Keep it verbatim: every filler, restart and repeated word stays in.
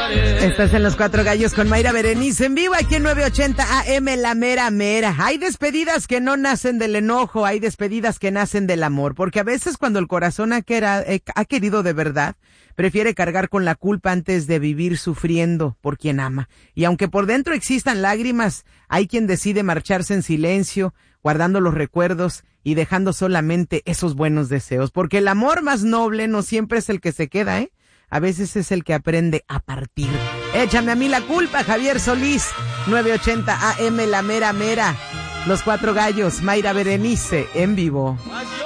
Estás en Los Cuatro Gallos con Mayra Berenice en vivo aquí en novecientos ochenta A M, la mera mera. Hay despedidas que no nacen del enojo, hay despedidas que nacen del amor, porque a veces cuando el corazón ha, quera, eh, ha querido de verdad, prefiere cargar con la culpa antes de vivir sufriendo por quien ama. Y aunque por dentro existan lágrimas, hay quien decide marcharse en silencio, guardando los recuerdos y dejando solamente esos buenos deseos, porque el amor más noble no siempre es el que se queda, ¿eh? A veces es el que aprende a partir. Échame a mí la culpa, Javier Solís. novecientos ochenta A M, la mera mera. Los Cuatro Gallos, Mayra Berenice en vivo.